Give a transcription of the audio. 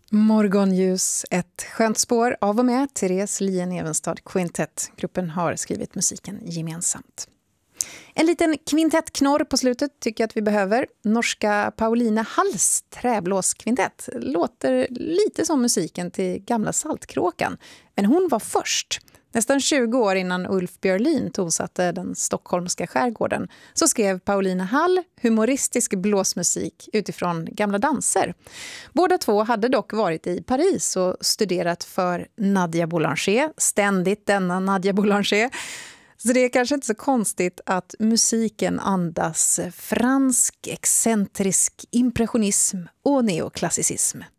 Morgonljus, ett skönt spår av och med Therese Lien-Evenstad Quintet. Gruppen har skrivit musiken gemensamt. En liten kvintettknorr på slutet tycker jag att vi behöver. Norska Paulina Halls träblåskvintett låter lite som musiken till gamla Saltkråkan. Men hon var först. Nästan 20 år innan Ulf Björlin tonsatte den stockholmska skärgården så skrev Paulina Hall humoristisk blåsmusik utifrån gamla danser. Båda två hade dock varit i Paris och studerat för Nadia Boulanger, ständigt denna Nadia Boulanger. Så det är kanske inte så konstigt att musiken andas fransk, excentrisk impressionism och neoklassicism.